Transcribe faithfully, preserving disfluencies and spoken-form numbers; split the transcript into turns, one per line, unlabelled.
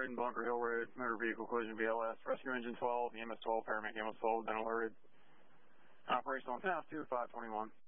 Road and Bunker Hill Road, motor vehicle collision, B L S, rescue engine twelve, E M S twelve, paramedic E M S twelve, been alerted. Operational on two five twenty-one.